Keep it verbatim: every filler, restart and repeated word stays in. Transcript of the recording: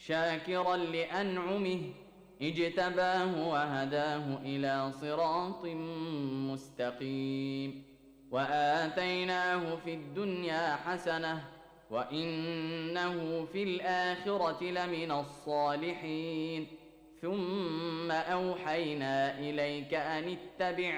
شاكرا لأنعمه اجتباه وهداه إلى صراط مستقيم وآتيناه في الدنيا حسنة وإنه في الآخرة لمن الصالحين ثم أوحينا إليك أن اتبع